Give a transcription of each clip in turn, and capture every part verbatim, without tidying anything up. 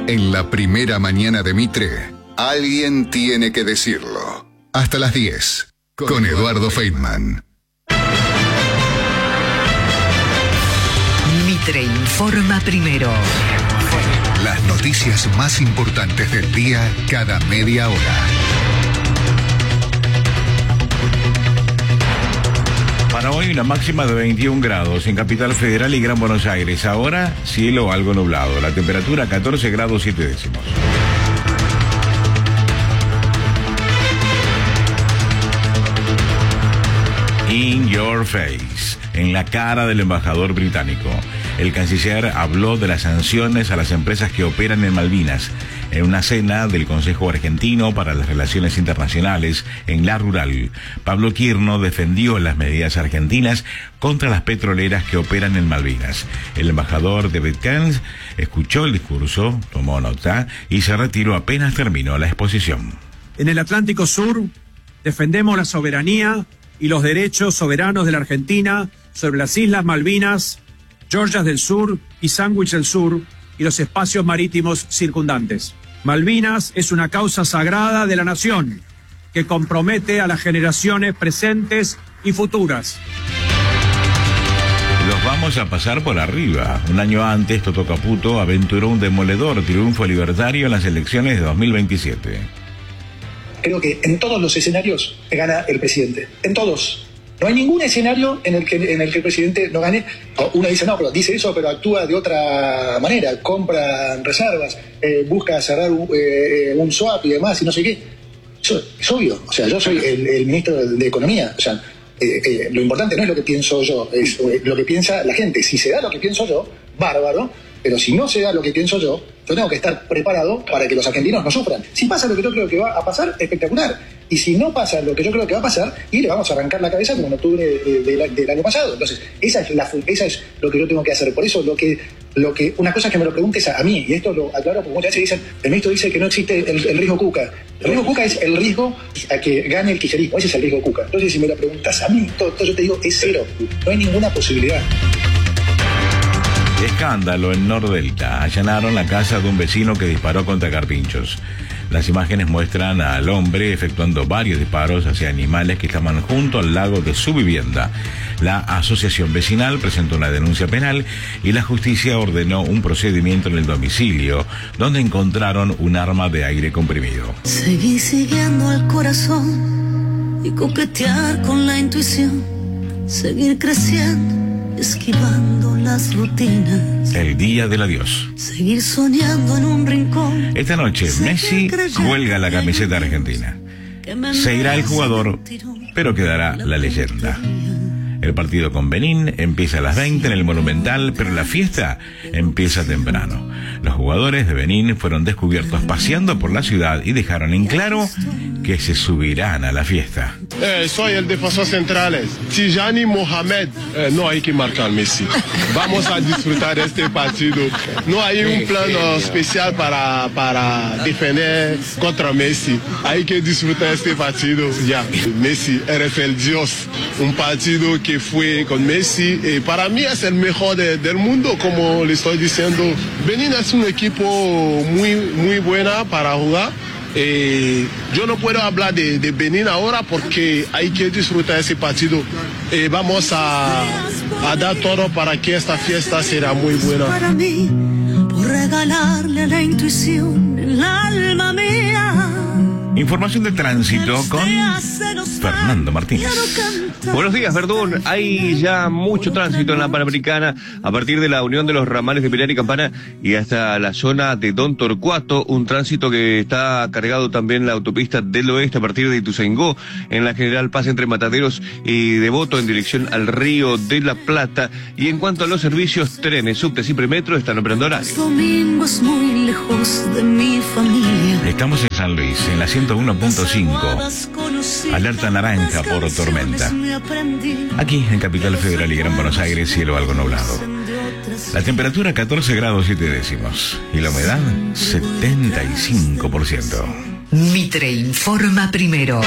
En la primera mañana de Mitre, alguien tiene que decirlo. Hasta las diez, con Eduardo Feynman. Mitre informa primero. Las noticias más importantes del día cada media hora. Para hoy una máxima de veintiún grados en Capital Federal y Gran Buenos Aires. Ahora cielo algo nublado. La temperatura catorce grados siete décimos. In your face, en la cara del embajador británico. El canciller habló de las sanciones a las empresas que operan en Malvinas en una cena del Consejo Argentino para las Relaciones Internacionales en La Rural. Pablo Quirno defendió las medidas argentinas contra las petroleras que operan en Malvinas. El embajador David Cairns escuchó el discurso, tomó nota y se retiró apenas terminó la exposición. En el Atlántico Sur defendemos la soberanía y los derechos soberanos de la Argentina sobre las Islas Malvinas, Georgias del Sur y Sandwich del Sur y los espacios marítimos circundantes. Malvinas es una causa sagrada de la nación que compromete a las generaciones presentes y futuras. Los vamos a pasar por arriba. Un año antes, Toto Caputo aventuró un demoledor triunfo libertario en las elecciones de dos mil veintisiete. Creo que en todos los escenarios gana el presidente. En todos. No hay ningún escenario en el que en el que el presidente no gane. Uno dice, no, pero dice eso, pero actúa de otra manera. Compra reservas, eh, busca cerrar un, eh, un swap y demás y no sé qué. Eso es obvio. O sea, yo soy el, el ministro de, de Economía. O sea, eh, eh, lo importante no es lo que pienso yo, es eh, lo que piensa la gente. Si se da lo que pienso yo, bárbaro. Pero si no se da lo que pienso yo, yo tengo que estar preparado para que los argentinos no sufran. Si pasa lo que yo creo que va a pasar, espectacular. Y si no pasa lo que yo creo que va a pasar, y le vamos a arrancar la cabeza como en octubre de, de, de, del año pasado. Entonces, esa es, la, esa es lo que yo tengo que hacer. Por eso, lo que, lo que una cosa es que me lo preguntes a, a mí, y esto lo aclaro porque muchas veces dicen, el ministro dice que no existe el, el riesgo Cuca. El riesgo Cuca es el riesgo a que gane el kirchnerismo. Ese es el riesgo Cuca. Entonces, si me lo preguntas a mí, todo, todo yo te digo, es cero. No hay ninguna posibilidad. Escándalo en Nordelta. Allanaron la casa de un vecino que disparó contra carpinchos. Las imágenes muestran al hombre efectuando varios disparos hacia animales que estaban junto al lago de su vivienda. La asociación vecinal presentó una denuncia penal y la justicia ordenó un procedimiento en el domicilio, donde encontraron un arma de aire comprimido. Seguí siguiendo al corazón y coquetear con la intuición. Seguir creciendo, esquivando las rutinas. El día del adiós. Seguir soñando en un rincón. Esta noche Messi cuelga la camiseta argentina. Se irá el jugador, pero quedará la leyenda. El partido con Benín empieza a las veinte en el Monumental, pero la fiesta empieza temprano. Los jugadores de Benín fueron descubiertos paseando por la ciudad y dejaron en claro que se subirán a la fiesta. Eh, soy el defensor central, Tijani Mohamed. Eh, no hay que marcar Messi. Vamos a disfrutar este partido. No hay un plan especial para, para defender contra Messi. Hay que disfrutar este partido. Ya, Messi, eres el Dios. Un partido que fue con Messi. Eh, para mí es el mejor de, del mundo, como le estoy diciendo. Benín es un equipo muy, muy buena para jugar. Eh, yo no puedo hablar de, de Benín ahora porque hay que disfrutar ese partido. Eh, vamos a, a dar todo para que esta fiesta será muy buena. Para mí, por regalarle la intuición en el alma mía. Información de tránsito con Fernando Martínez. Buenos días, Verdún. Hay ya mucho tránsito en la Panamericana a partir de la unión de los ramales de Pilar y Campana y hasta la zona de Don Torcuato. Un tránsito que está cargado también en la autopista del oeste a partir de Ituzaingó, en la General Paz entre Mataderos y Devoto en dirección al Río de la Plata. Y en cuanto a los servicios, trenes, subtes y premetro están operando horarios. Domingos muy lejos de mi familia. Estamos en San Luis, en la ciento uno punto cinco. Alerta naranja por tormenta. Aquí en Capital Federal y Gran Buenos Aires, cielo algo nublado. La temperatura catorce grados siete décimos y la humedad setenta y cinco por ciento. Mitre informa primero.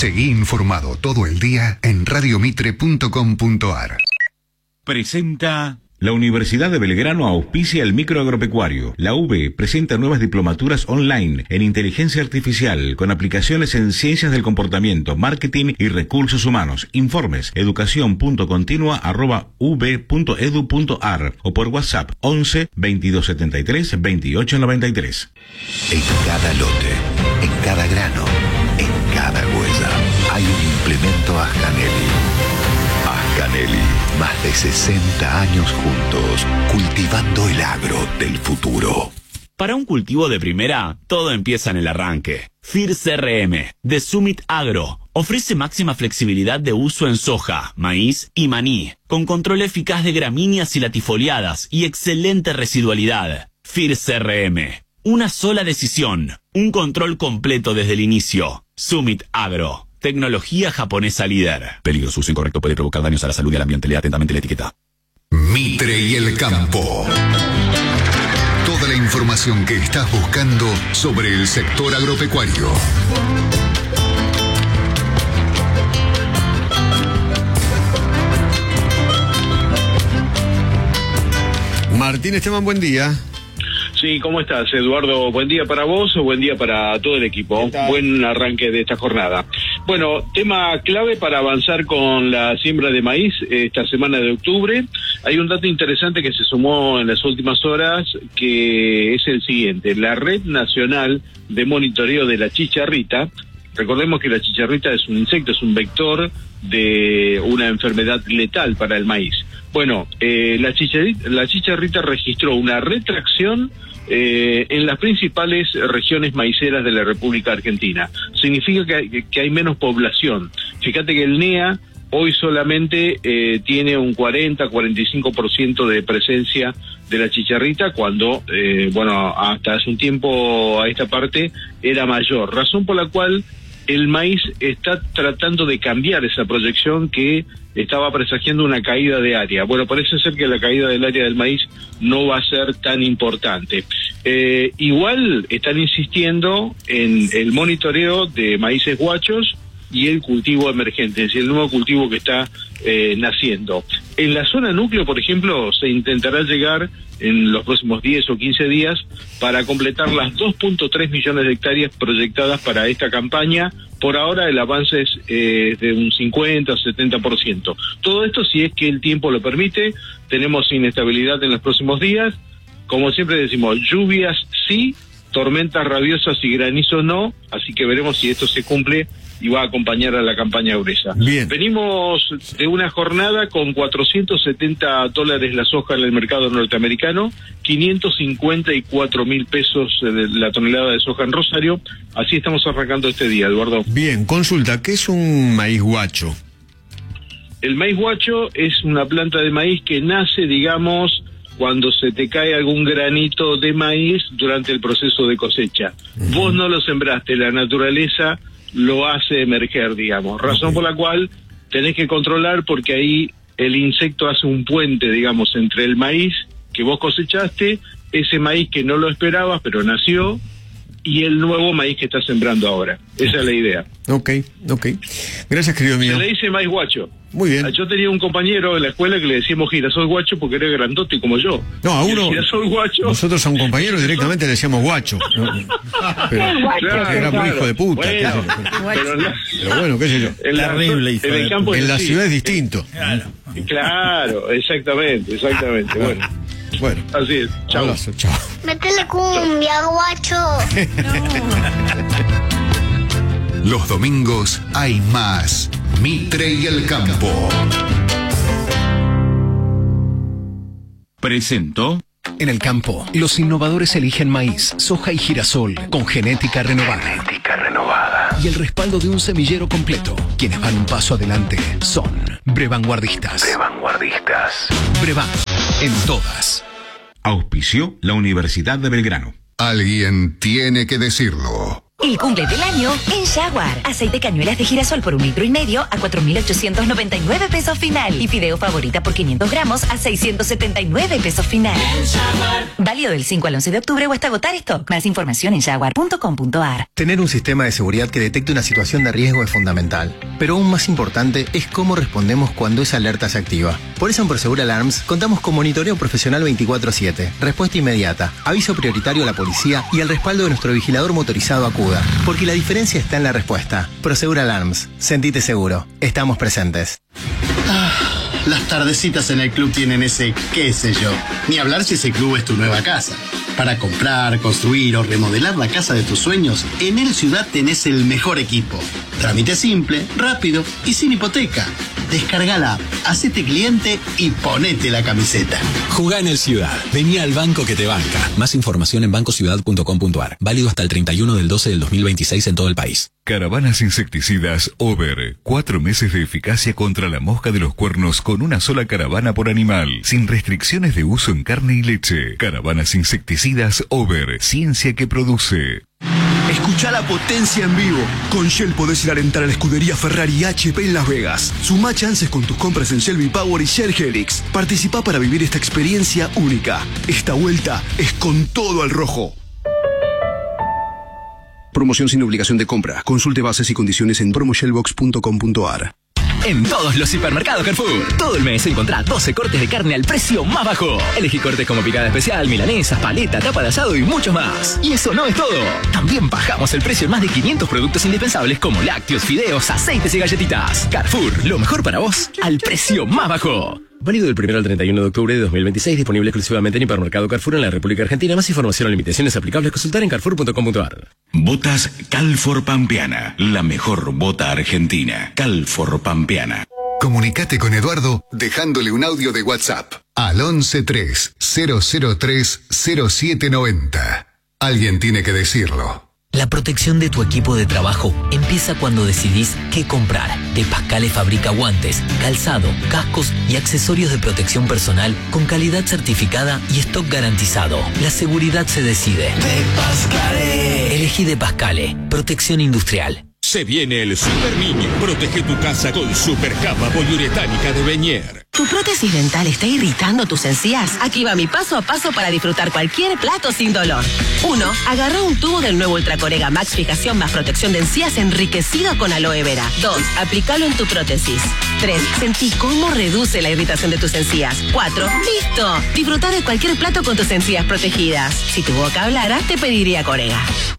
Seguí informado todo el día en radio mitre punto com punto ar. Presenta... La Universidad de Belgrano auspicia el microagropecuario. La U B presenta nuevas diplomaturas online en inteligencia artificial con aplicaciones en ciencias del comportamiento, marketing y recursos humanos. Informes educación punto continua arroba u b punto edu punto ar o por WhatsApp once veintidós setenta y tres veintiocho noventa y tres. En cada lote, en cada grano, en cada huella hay un implemento Ascanelli. Ascanelli, más de sesenta años juntos, cultivando el agro del futuro. Para un cultivo de primera, todo empieza en el arranque. F I R C R M, de Summit Agro, ofrece máxima flexibilidad de uso en soja, maíz y maní, con control eficaz de gramíneas y latifoliadas y excelente residualidad. F I R C R M, una sola decisión, un control completo desde el inicio. Summit Agro. Tecnología japonesa líder. Peligro, uso incorrecto puede provocar daños a la salud y al ambiente. Lea atentamente la etiqueta. Mitre y el campo. Toda la información que estás buscando sobre el sector agropecuario. Martín Esteban, buen día. Sí, ¿cómo estás, Eduardo? Buen día para vos o buen día para todo el equipo. Buen arranque de esta jornada. Bueno, tema clave para avanzar con la siembra de maíz esta semana de octubre. Hay un dato interesante que se sumó en las últimas horas, que es el siguiente. La Red Nacional de Monitoreo de la Chicharrita, recordemos que la chicharrita es un insecto, es un vector de una enfermedad letal para el maíz. Bueno, eh, la, chicharrita, la chicharrita registró una retracción eh, en las principales regiones maiceras de la República Argentina. Significa que hay, que hay menos población. Fíjate que el N E A hoy solamente eh, tiene un cuarenta a cuarenta y cinco por ciento de presencia de la chicharrita, cuando, eh, bueno, hasta hace un tiempo a esta parte era mayor. Razón por la cual el maíz está tratando de cambiar esa proyección que estaba presagiando una caída de área. Bueno, parece ser que la caída del área del maíz no va a ser tan importante. Eh, igual están insistiendo en el monitoreo de maíces guachos y el cultivo emergente, es decir, el nuevo cultivo que está eh, naciendo. En la zona núcleo, por ejemplo, se intentará llegar en los próximos diez o quince días para completar las dos punto tres millones de hectáreas proyectadas para esta campaña. Por ahora el avance es eh, de un cincuenta o setenta por ciento. Todo esto si es que el tiempo lo permite. Tenemos inestabilidad en los próximos días. Como siempre decimos, lluvias sí, tormentas rabiosas y granizo no, así que veremos si esto se cumple y va a acompañar a la campaña gruesa. Bien. Venimos de una jornada con cuatrocientos setenta dólares la soja en el mercado norteamericano, quinientos cincuenta y cuatro mil pesos la tonelada de soja en Rosario. Así estamos arrancando este día, Eduardo. Bien, consulta, ¿qué es un maíz guacho? El maíz guacho es una planta de maíz que nace, digamos, cuando se te cae algún granito de maíz durante el proceso de cosecha. Uh-huh. Vos no lo sembraste, la naturaleza lo hace emerger, digamos. Razón okay. por la cual tenés que controlar, porque ahí el insecto hace un puente, digamos, entre el maíz que vos cosechaste, ese maíz que no lo esperabas, pero nació, y el nuevo maíz que estás sembrando ahora. Esa es la idea. Ok, ok. Gracias, querido mío. Se le dice maíz guacho. Muy bien. Yo tenía un compañero en la escuela que le decíamos girasol guacho porque era grandote como yo. No, a uno. Girasol guacho. Nosotros a un compañero directamente le decíamos guacho. No, pero, claro, era muy claro. hijo de puta. Bueno, pero, la, pero bueno, qué sé yo. En la, Terrible, hijo en el campo En la sí. ciudad es distinto. Claro, claro, exactamente, exactamente. Bueno. Bueno. Así es. Chao. Abrazo, chao. Métele cumbia, guacho. Los domingos hay más Mitre y el campo. Presentó. En el campo, los innovadores eligen maíz, soja y girasol con genética renovada. Genética renovada. Y el respaldo de un semillero completo. Quienes van un paso adelante son Brevanguardistas. Brevanguardistas. Brevan, en todas. Auspició la Universidad de Belgrano. Alguien tiene que decirlo. El cumple del año en Jaguar. Aceite cañuelas de girasol por un litro y medio a cuatro mil ochocientos noventa y nueve pesos final. Y fideo favorita por quinientos gramos a seiscientos setenta y nueve pesos final. Válido del cinco al once de octubre o hasta agotar stock. Más información en jaguar punto com punto a r. Tener un sistema de seguridad que detecte una situación de riesgo es fundamental. Pero aún más importante es cómo respondemos cuando esa alerta se activa. Por eso en Prosegur Alarms contamos con monitoreo profesional veinticuatro siete, respuesta inmediata, aviso prioritario a la policía y el respaldo de nuestro vigilador motorizado Acuda. Porque la diferencia está en la respuesta. Prosegur Alarms. Sentite seguro. Estamos presentes. Ah, las tardecitas en el club tienen ese qué sé yo. Ni hablar si ese club es tu nueva casa. Para comprar, construir o remodelar la casa de tus sueños, en El Ciudad tenés el mejor equipo. Trámite simple, rápido y sin hipoteca. Descarga la app, hacete cliente y ponete la camiseta. Jugá en El Ciudad. Vení al banco que te banca. Más información en banco ciudad punto com punto a r. Válido hasta el treinta y uno del doce del dos mil veintiséis en todo el país. Caravanas insecticidas Over. Cuatro meses de eficacia contra la mosca de los cuernos con una sola caravana por animal. Sin restricciones de uso en carne y leche. Caravanas insecticidas Over. Ciencia que produce. Escucha la potencia en vivo. Con Shell podés ir a alentar a la escudería Ferrari y H P en Las Vegas. Sumá chances con tus compras en Shell V-Power y Shell Helix. Participá para vivir esta experiencia única. Esta vuelta es con todo al rojo. Promoción sin obligación de compra. Consulte bases y condiciones en promo shell box punto com punto a r. En todos los hipermercados Carrefour, todo el mes encontrá doce cortes de carne al precio más bajo. Elegí cortes como picada especial, milanesas, paleta, tapa de asado y muchos más. Y eso no es todo. También bajamos el precio en más de quinientos productos indispensables como lácteos, fideos, aceites y galletitas. Carrefour, lo mejor para vos, al precio más bajo. Válido del primero al treinta y uno de octubre de dos mil veintiséis, disponible exclusivamente en Hipermercado Carrefour en la República Argentina. Más información o limitaciones aplicables consultar en carrefour punto com punto a r. Botas Calfor Pampeana, la mejor bota argentina. Calfor Pampeana. Comunicate con Eduardo dejándole un audio de WhatsApp al once tres cero cero tres cero siete noventa. Alguien tiene que decirlo. La protección de tu equipo de trabajo empieza cuando decidís qué comprar. De Pascale fabrica guantes, calzado, cascos y accesorios de protección personal con calidad certificada y stock garantizado. La seguridad se decide. De Pascale. Elegí De Pascale. Protección industrial. Se viene el Super Niño. Protege tu casa con Super Capa poliuretánica de Beñer. ¿Tu prótesis dental está irritando tus encías? Aquí va mi paso a paso para disfrutar cualquier plato sin dolor. uno. Agarra un tubo del nuevo Ultracorega Max Fijación más protección de encías enriquecido con aloe vera. dos. Aplícalo en tu prótesis. tres. Sentí cómo reduce la irritación de tus encías. cuatro. ¡Listo! Disfruta de cualquier plato con tus encías protegidas. Si tu boca hablara, te pediría Corega.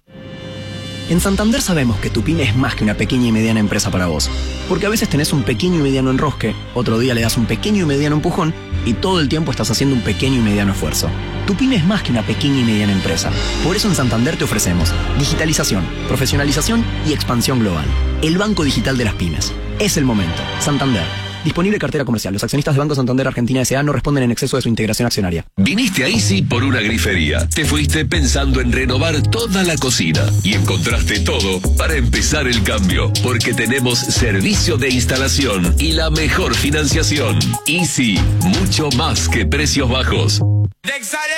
En Santander sabemos que tu pyme es más que una pequeña y mediana empresa para vos. Porque a veces tenés un pequeño y mediano enrosque, otro día le das un pequeño y mediano empujón y todo el tiempo estás haciendo un pequeño y mediano esfuerzo. Tu pyme es más que una pequeña y mediana empresa. Por eso en Santander te ofrecemos digitalización, profesionalización y expansión global. El banco digital de las pymes. Es el momento. Santander. Disponible cartera comercial. Los accionistas de Banco Santander Argentina S A no responden en exceso de su integración accionaria. Viniste a Easy por una grifería. Te fuiste pensando en renovar toda la cocina y encontraste todo para empezar el cambio. Porque tenemos servicio de instalación y la mejor financiación. Easy, mucho más que precios bajos.